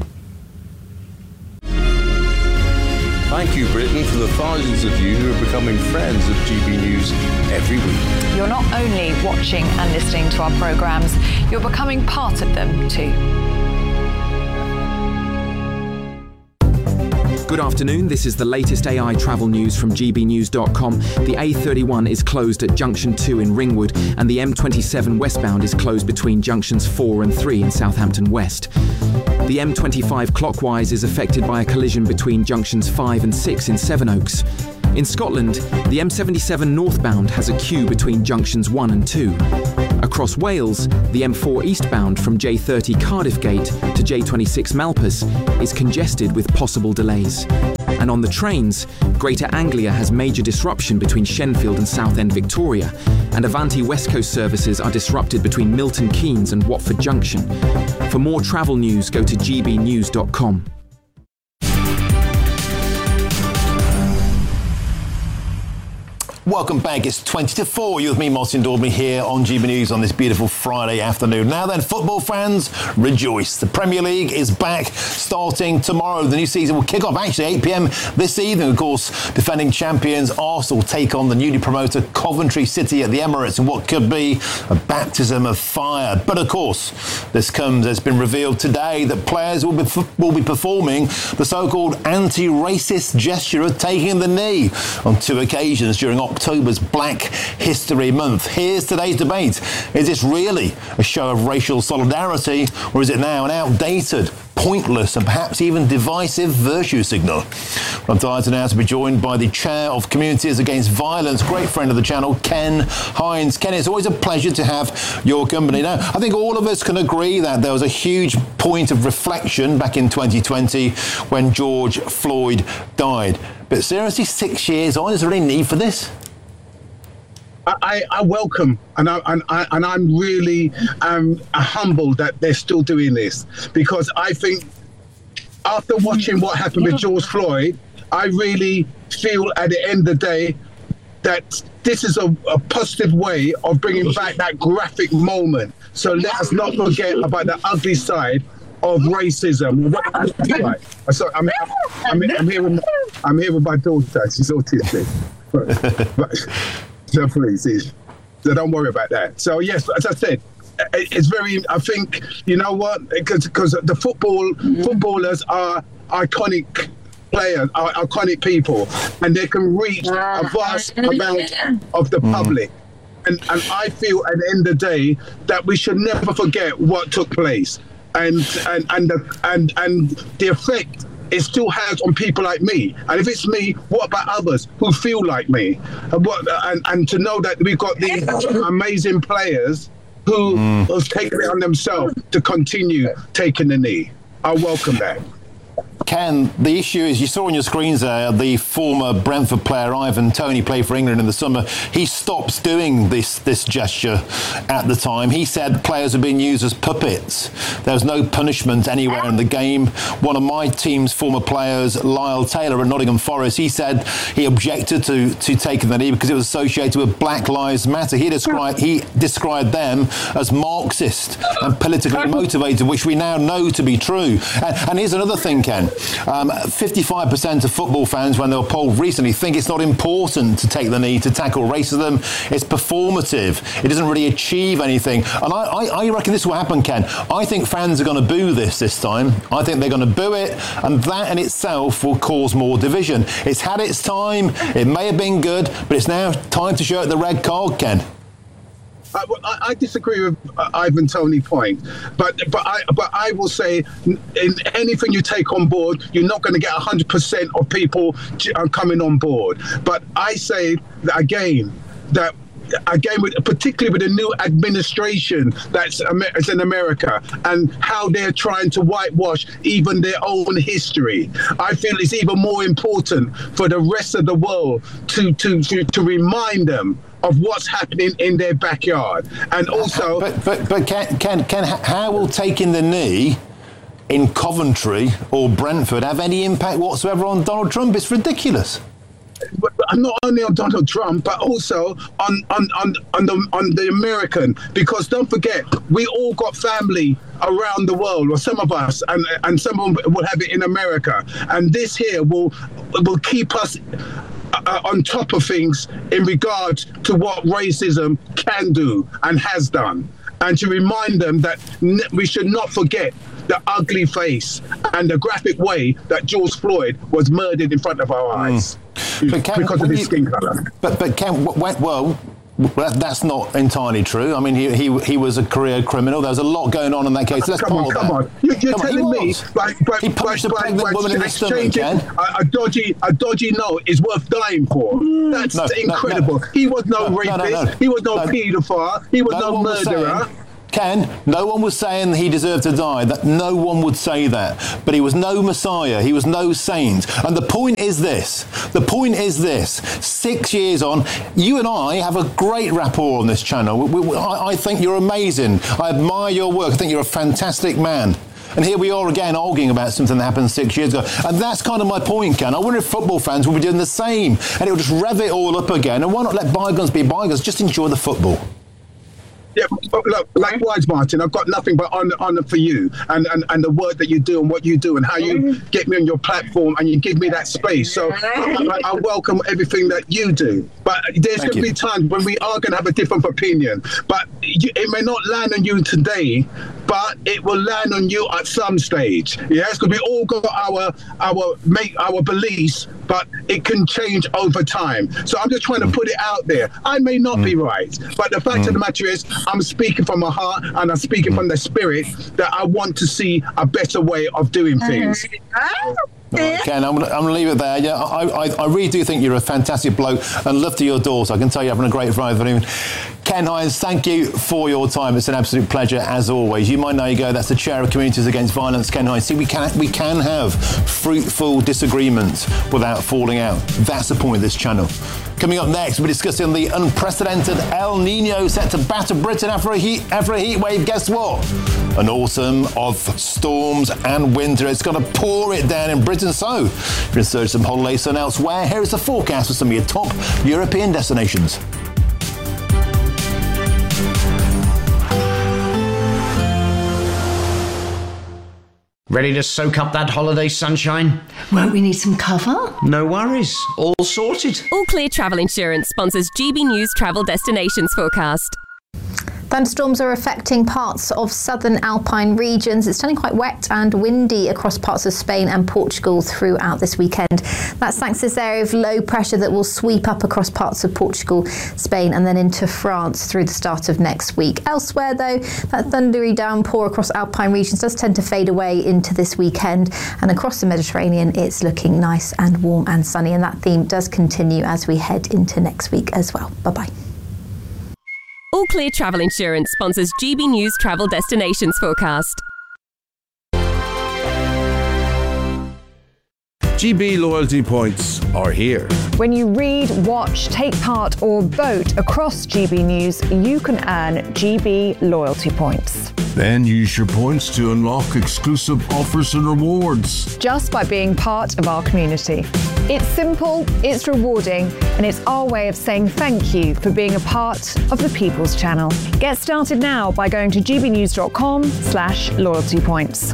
Thank you, Britain, for the thousands of you who are becoming friends of G B News every week. You're not only watching and listening to our programmes, you're becoming part of them too. Good afternoon, this is the latest A I travel news from G B news dot com. The A thirty-one is closed at Junction two in Ringwood, and the M twenty-seven westbound is closed between Junctions four and three in Southampton West. The M twenty-five clockwise is affected by a collision between Junctions five and six in Sevenoaks. In Scotland, the M seventy-seven northbound has a queue between Junctions one and two. Across Wales, the M four eastbound from J thirty Cardiff Gate to J twenty-six Malpas is congested with possible delays. And on the trains, Greater Anglia has major disruption between Shenfield and Southend Victoria, and Avanti West Coast services are disrupted between Milton Keynes and Watford Junction. For more travel news, go to G B news dot com. Welcome back. It's twenty to four. You're with me, Martin Daubney, here on G B News on this beautiful Friday afternoon. Now then, football fans, rejoice. The Premier League is back starting tomorrow. The new season will kick off actually eight p.m. this evening. Of course, defending champions Arsenal take on the newly promoted Coventry City at the Emirates in what could be a baptism of fire. But of course, this comes, it's been revealed today that players will be, will be performing the so-called anti-racist gesture of taking the knee on two occasions during October's Black History Month. Here's today's debate. Is this really a show of racial solidarity, or is it now an outdated, pointless and perhaps even divisive virtue signal? I'm delighted now to be joined by the Chair of Communities Against Violence, great friend of the channel, Ken Hines. Ken, it's always a pleasure to have your company. Now, I think all of us can agree that there was a huge point of reflection back in twenty twenty when George Floyd died. But seriously, six years on, is there any need for this? I, I welcome, and, I, and, I, and I'm really um, humbled that they're still doing this, because I think after watching what happened with George Floyd, I really feel at the end of the day that this is a, a positive way of bringing back that graphic moment. So let us not forget about the ugly side of racism. Right. Sorry, I'm, I'm, I'm, I'm, here with, I'm here with my daughter. She's autistic. But, but, so please, so don't worry about that. So yes, as I said, it's very, I think, you know what, because because the football footballers are iconic players, are iconic people, and they can reach a vast amount of the public. And and I feel at the end of the day that we should never forget what took place, and and and the, and and the effect it still has on people like me. And if it's me, what about others who feel like me? And what and, and to know that we've got these amazing players who mm. have taken it on themselves to continue taking the knee. I welcome that. Ken, the issue is, you saw on your screens there, the former Brentford player Ivan Toney played for England in the summer. He stops doing this this gesture at the time. He said players are being used as puppets. There was no punishment anywhere in the game. One of my team's former players, Lyle Taylor at Nottingham Forest, he said he objected to, to taking the knee because it was associated with Black Lives Matter. He described, he described them as Marxist and politically motivated, which we now know to be true. And, and here's another thing, Ken. Um, fifty-five percent of football fans, when they were polled recently, think it's not important to take the knee to tackle racism. It's performative. It doesn't really achieve anything. And I, I, I reckon this will happen, Ken. I think fans are going to boo this this time. I think they're going to boo it, and that in itself will cause more division. It's had its time. It may have been good, but it's now time to show it the red card, Ken. I, I disagree with uh, Ivan Toney's point, but but I but I will say, in anything you take on board, you're not going to get one hundred percent of people coming on board. But I say again that again, with, particularly with the new administration that's is in America and how they're trying to whitewash even their own history. I feel it's even more important for the rest of the world to to to, to remind them of what's happening in their backyard. And also... But, but, but Ken, Ken, Ken, how will taking the knee in Coventry or Brentford have any impact whatsoever on Donald Trump? It's ridiculous. But not only on Donald Trump, but also on on, on, on the on the American, because don't forget, we all got family around the world, or some of us, and and some of them will have it in America, and this here will will keep us uh, on top of things in regard to what racism can do and has done, and to remind them that n- we should not forget the ugly face and the graphic way that George Floyd was murdered in front of our eyes. Mm. But Ken, because of his you, skin colour. But but Ken, well, that's not entirely true. I mean, he he he was a career criminal. There was a lot going on in that case. Let's come on, come on. You're, you're come telling on, me, like, but, he punched but, a pregnant but, woman in the stomach, Ken. A, a dodgy, a dodgy note is worth dying for. That's no, incredible. No, no. He was no, no rapist. No, no, no. He was no, no paedophile. He was no, no murderer. Ken, no one was saying he deserved to die. That no one would say that. But he was no messiah. He was no saint. And the point is this. The point is this. Six years on, you and I have a great rapport on this channel. We, we, I, I think you're amazing. I admire your work. I think you're a fantastic man. And here we are again arguing about something that happened six years ago. And that's kind of my point, Ken. I wonder if football fans will be doing the same. And it'll just rev it all up again. And why not let bygones be bygones? Just enjoy the football. Yeah, look, likewise, Martin, I've got nothing but honor, honor for you and, and, and the work that you do and what you do and how you get me on your platform and you give me that space. So I, I welcome everything that you do. But there's going to be times when we are going to have a different opinion. But you, it may not land on you today, but it will land on you at some stage. Yeah, it's because we all got our our make our beliefs, but it can change over time. So I'm just trying to put it out there. I may not mm. be right, but the fact mm. of the matter is, I'm speaking from my heart and I'm speaking mm. from the spirit that I want to see a better way of doing things. Right, Ken, I'm going to leave it there. Yeah, I, I, I really do think you're a fantastic bloke and love to your daughter. I can tell you're having a great Friday afternoon. Ken Hines, thank you for your time. It's an absolute pleasure, as always. You might know you go, that's the Chair of Communities Against Violence, Ken Hines. See, we can, we can have fruitful disagreements without falling out. That's the point of this channel. Coming up next, we're discussing the unprecedented El Nino set to batter Britain after a heat, after a heat wave. Guess what? An autumn of storms and winter. It's going to pour it down in Britain. So, if you're in search of some holiday sun elsewhere, here is the forecast for some of your top European destinations. Ready to soak up that holiday sunshine? Won't we need some cover? No worries. All sorted. All Clear Travel Insurance sponsors G B News Travel Destinations Forecast. Thunderstorms are affecting parts of southern Alpine regions. It's turning quite wet and windy across parts of Spain and Portugal throughout this weekend. That's thanks to this area of low pressure that will sweep up across parts of Portugal, Spain and then into France through the start of next week. Elsewhere though, that thundery downpour across Alpine regions does tend to fade away into this weekend, and across the Mediterranean it's looking nice and warm and sunny, and that theme does continue as we head into next week as well. Bye-bye. All Clear Travel Insurance sponsors G B News Travel Destinations Forecast. G B loyalty points are here. When you read, watch, take part or vote across G B News, you can earn G B loyalty points. Then use your points to unlock exclusive offers and rewards. Just by being part of our community. It's simple, it's rewarding, and it's our way of saying thank you for being a part of the People's Channel. Get started now by going to gbnews.com slash loyalty points.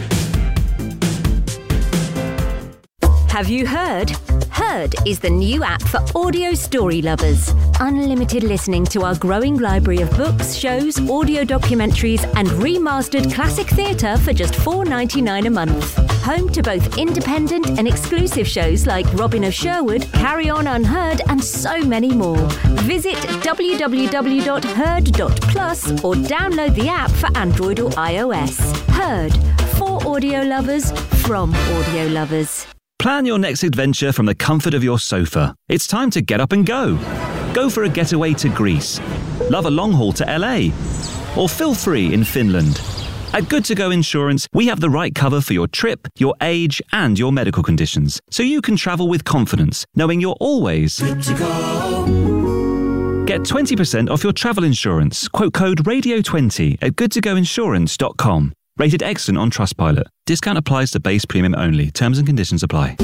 Have you heard? Heard is the new app for audio story lovers. Unlimited listening to our growing library of books, shows, audio documentaries, and remastered classic theatre for just four dollars ninety-nine a month. Home to both independent and exclusive shows like Robin of Sherwood, Carry On Unheard, and so many more. Visit w w w dot heard dot plus or download the app for Android or iOS. Heard, for audio lovers, from audio lovers. Plan your next adventure from the comfort of your sofa. It's time to get up and go. Go for a getaway to Greece. Love a long haul to L A. Or feel free in Finland. At Good To Go Insurance, we have the right cover for your trip, your age, and your medical conditions, so you can travel with confidence, knowing you're always good to go. Get twenty percent off your travel insurance. Quote code radio twenty at good to go insurance dot com. Rated excellent on Trustpilot. Discount applies to base premium only. Terms and conditions apply.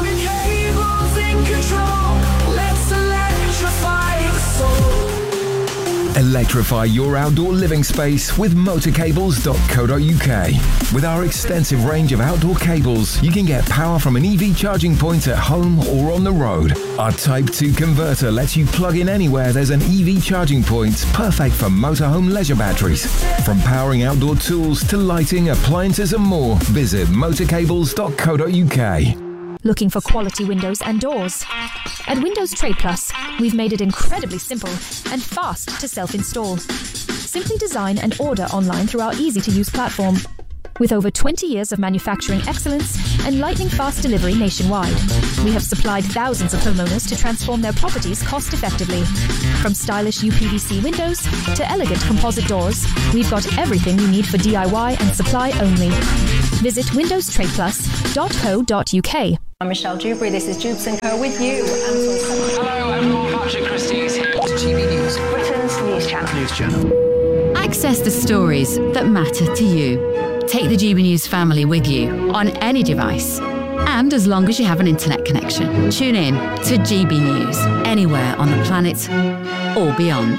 Electrify your outdoor living space with motor cables dot co dot U K. With our extensive range of outdoor cables, you can get power from an E V charging point at home or on the road. Our Type two converter lets you plug in anywhere there's an E V charging point, perfect for motorhome leisure batteries. From powering outdoor tools to lighting, appliances and more, visit motor cables dot co dot U K. Looking for quality windows and doors? At Windows Trade Plus, we've made it incredibly simple and fast to self-install. Simply design and order online through our easy-to-use platform. With over twenty years of manufacturing excellence and lightning-fast delivery nationwide, we have supplied thousands of homeowners to transform their properties cost-effectively. From stylish U P V C windows to elegant composite doors, we've got everything you need for D I Y and supply only. Visit windows trade plus dot co dot U K. I'm Michelle Dewberry, this is Jubes and Co with you. Hello everyone, Patrick Christie is here to G B News, Britain's news channel. News channel. Access the stories that matter to you. Take the G B News family with you on any device. And as long as you have an internet connection, tune in to G B News anywhere on the planet or beyond.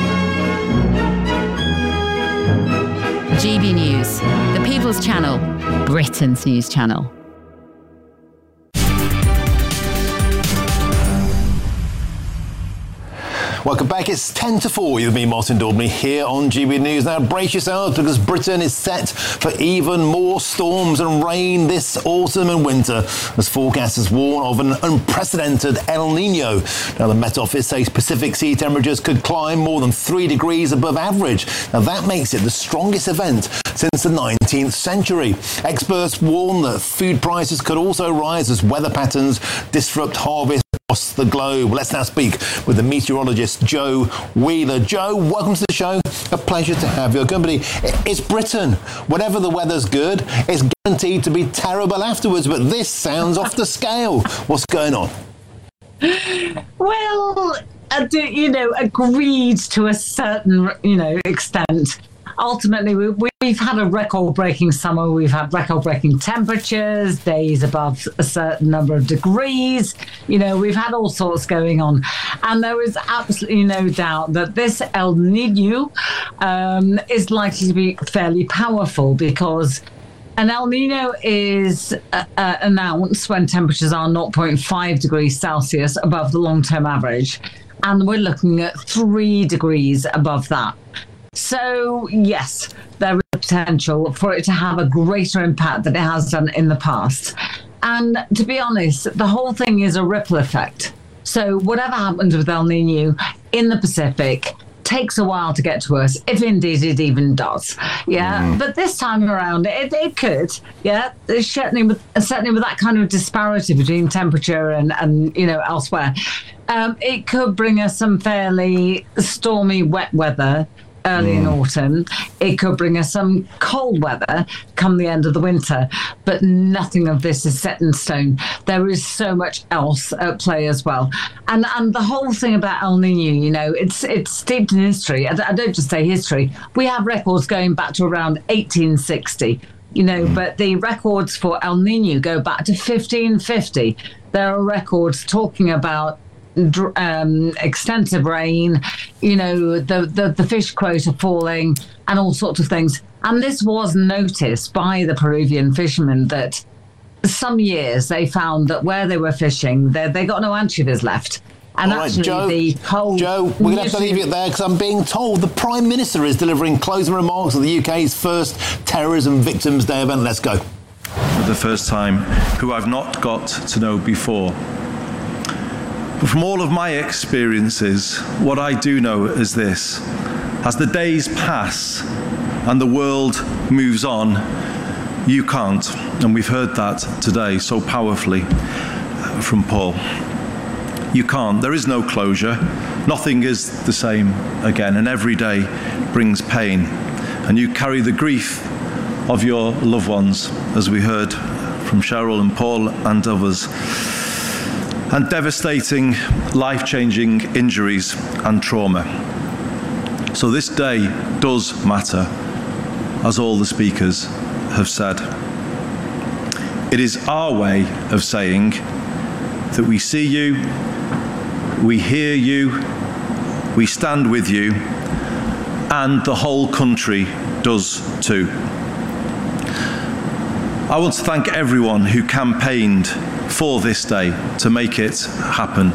G B News, the People's Channel, Britain's news channel. Welcome back. It's ten to four. You've been Martin Daubney here on G B News. Now brace yourselves because Britain is set for even more storms and rain this autumn and winter as forecasters warn of an unprecedented El Nino. Now the Met Office says Pacific sea temperatures could climb more than three degrees above average. Now that makes it the strongest event since the nineteenth century. Experts warn that food prices could also rise as weather patterns disrupt harvests across the globe. Let's now speak with the meteorologist Joe Wheeler. Joe, welcome to the show. A pleasure to have you. Company, it's Britain. Whenever the weather's good, it's guaranteed to be terrible afterwards. But this sounds off the scale. What's going on? Well, uh, do, you know, agreed to a certain, you know, extent. Ultimately, we, we've had a record-breaking summer. We've had record-breaking temperatures, days above a certain number of degrees. You know, we've had all sorts going on. And there is absolutely no doubt that this El Nino um, is likely to be fairly powerful because an El Nino is uh, uh, announced when temperatures are zero point five degrees Celsius above the long-term average. And we're looking at three degrees above that. So, yes, there is potential for it to have a greater impact than it has done in the past. And to be honest, the whole thing is a ripple effect. So whatever happens with El Nino in the Pacific takes a while to get to us, if indeed it even does. Yeah, mm. But this time around, it, it could. Yeah, certainly with, certainly with that kind of disparity between temperature and, and you know, elsewhere. Um, it could bring us some fairly stormy, wet weather early mm. in autumn. It could bring us some cold weather come the end of the winter, but nothing of this is set in stone. There is so much else at play as well. And and the whole thing about El Nino, you know, it's it's steeped in history. I, I don't just say history. We have records going back to around eighteen sixty, you know, mm. but the records for El Nino go back to fifteen fifty. There are records talking about Um, extensive rain, you know, the, the, the fish quota falling and all sorts of things. And this was noticed by the Peruvian fishermen that some years they found that where they were fishing, they, they got no anchovies left. And All actually right, Joe, the whole... Joe, we're going to have to leave it there because I'm being told the Prime Minister is delivering closing remarks at the U K's first Terrorism Victims Day event. Let's go. For the first time, who I've not got to know before. But from all of my experiences, what I do know is this. As the days pass and the world moves on, you can't. And we've heard that today so powerfully from Paul. You can't. There is no closure. nothing is the same again, and every day brings pain. And you carry the grief of your loved ones, as we heard from Cheryl and Paul and others, and devastating, life-changing injuries and trauma. So this day does matter, as all the speakers have said. It is our way of saying that we see you, we hear you, we stand with you, and the whole country does too. I want to thank everyone who campaigned for this day to make it happen.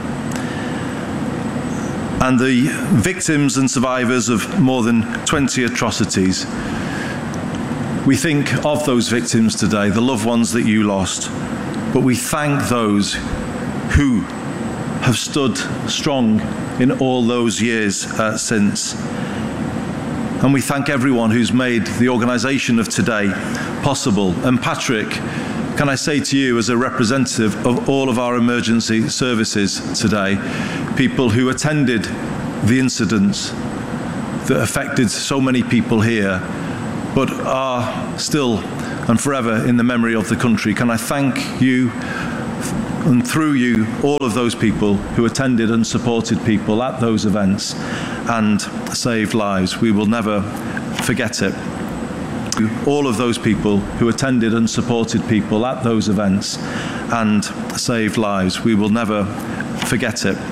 And the victims and survivors of more than twenty atrocities. We think of those victims today, the loved ones that you lost, but we thank those who have stood strong in all those years uh, since. And we thank everyone who's made the organisation of today possible. And Patrick, can I say to you, as a representative of all of our emergency services today, people who attended the incidents that affected so many people here, but are still and forever in the memory of the country, can I thank you, and through you, all of those people who attended and supported people at those events and saved lives. We will never forget it. All of those people who attended and supported people at those events and saved lives. We will never forget it.